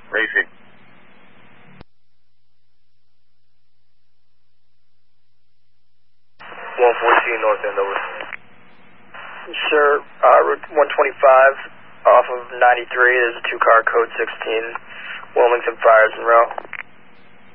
Racing. 114 North End, over. Sir, Route 125 off of 93, there's a 2-car code 16, Wilmington Fires in row.